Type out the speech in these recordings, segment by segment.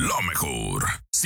La mejor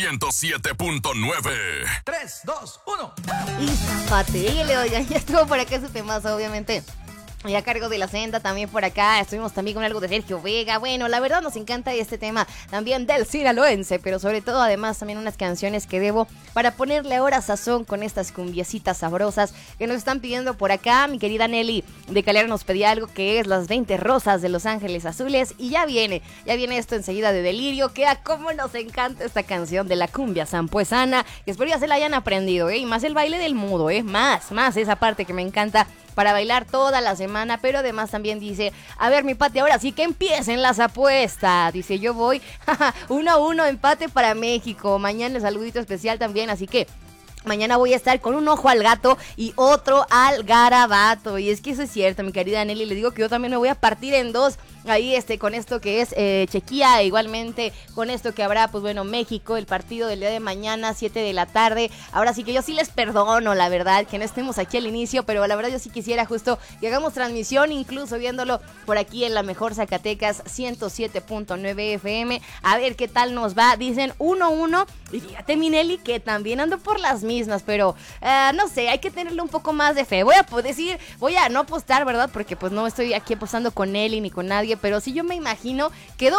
107.9. 3, 2, 1. Y zapatele, oigan, ya estuvo por acá su temazo, obviamente. Y a cargo de la senda también por acá, estuvimos también con algo de Sergio Vega. Bueno, la verdad nos encanta este tema también del sinaloense, pero sobre todo además también unas canciones que debo para ponerle ahora sazón con estas cumbiecitas sabrosas que nos están pidiendo por acá. Mi querida Nelly de Calera nos pedía algo que es Las 20 Rosas de Los Ángeles Azules y ya viene esto enseguida de Delirio, que a cómo nos encanta esta canción de la cumbia sampuesana, que espero ya se la hayan aprendido, y más el baile del mudo, más esa parte que me encanta para bailar toda la semana, pero además también dice, a ver mi Pati, ahora sí que empiecen las apuestas, dice yo voy 1-1 empate para México, mañana el saludito especial también, así que mañana voy a estar con un ojo al gato y otro al garabato. Y es que eso es cierto, mi querida Nelly. Le digo que yo también me voy a partir en dos. Ahí con esto que es Chequia, igualmente con esto que habrá, pues bueno, México, el partido del día de mañana, 7 de la tarde. Ahora sí que yo sí les perdono, la verdad, que no estemos aquí al inicio, pero la verdad yo sí quisiera justo que hagamos transmisión, incluso viéndolo por aquí en la mejor Zacatecas 107.9 FM. A ver qué tal nos va. Dicen 1-1. Y fíjate, mi Nelly, que también ando por las mismas, pero no sé, hay que tenerle un poco más de fe. Voy a no apostar, ¿verdad? Porque pues no estoy aquí apostando con Nelly ni con nadie, pero sí yo me imagino que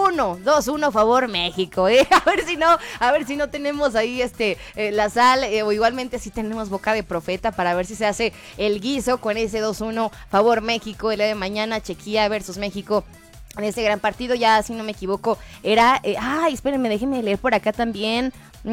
2-1 favor México, a ver si no tenemos ahí la sal, o igualmente si tenemos boca de profeta para ver si se hace el guiso con ese 2-1 favor México el día de mañana, Chequia versus México. En este gran partido, ya si no me equivoco, era... espérenme, déjenme leer por acá también.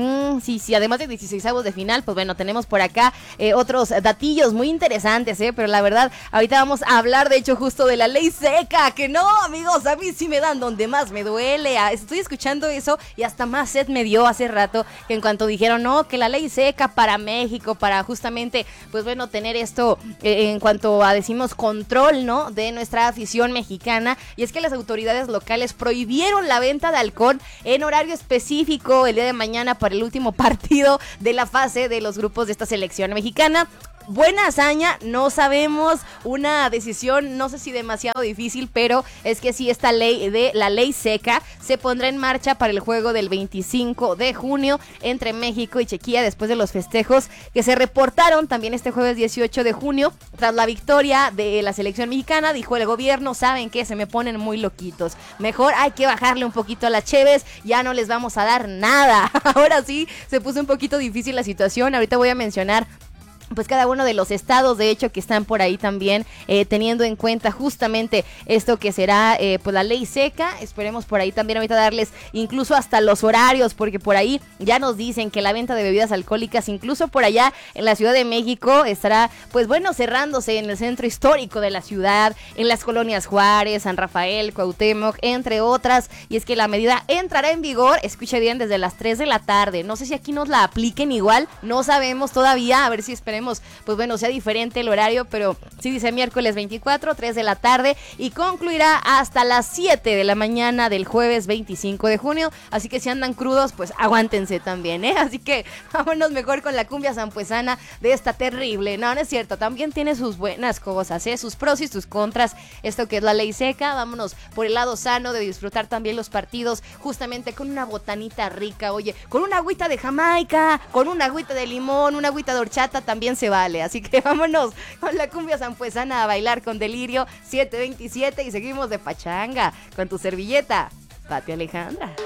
Sí, además de 16avos de final, pues bueno, tenemos por acá otros datillos muy interesantes, pero la verdad, ahorita vamos a hablar, de hecho, justo de la ley seca, que no, amigos, a mí sí me dan donde más me duele. Estoy escuchando eso y hasta más sed me dio hace rato, que en cuanto dijeron, no, que la ley seca para México, para justamente, pues bueno, tener esto en cuanto a, decimos, control, ¿no?, de nuestra afición mexicana, y es que las autoridades locales prohibieron la venta de alcohol en horario específico el día de mañana para el último partido de la fase de los grupos de esta selección mexicana. Buena hazaña, no sabemos, una decisión no sé si demasiado difícil, pero es que sí, esta ley de la ley seca se pondrá en marcha para el juego del 25 de junio entre México y Chequia después de los festejos que se reportaron también este jueves 18 de junio tras la victoria de la selección mexicana. Dijo el gobierno, ¿saben qué? Se me ponen muy loquitos, mejor hay que bajarle un poquito a las cheves, ya no les vamos a dar nada. Ahora sí, se puso un poquito difícil la situación, ahorita voy a mencionar pues cada uno de los estados, de hecho, que están por ahí también teniendo en cuenta justamente esto que será pues la ley seca. Esperemos por ahí también ahorita darles incluso hasta los horarios, porque por ahí ya nos dicen que la venta de bebidas alcohólicas, incluso por allá en la Ciudad de México, estará pues bueno cerrándose en el centro histórico de la ciudad, en las colonias Juárez, San Rafael, Cuauhtémoc, entre otras, y es que la medida entrará en vigor, escuche bien, desde las 3 de la tarde. No sé si aquí nos la apliquen igual, no sabemos todavía, a ver si esperemos pues bueno, sea diferente el horario, pero sí dice miércoles 24, 3 de la tarde, y concluirá hasta las 7 de la mañana del jueves 25 de junio, así que si andan crudos, pues aguántense también, así que vámonos mejor con la cumbia sampuesana de esta terrible, no es cierto, también tiene sus buenas cosas, sus pros y sus contras, esto que es la ley seca. Vámonos por el lado sano de disfrutar también los partidos, justamente con una botanita rica, oye, con una agüita de Jamaica, con una agüita de limón, una agüita de horchata, también se vale, así que vámonos con la cumbia sampuesana a bailar con Delirio 727 y seguimos de pachanga con tu servilleta, Pati Alejandra.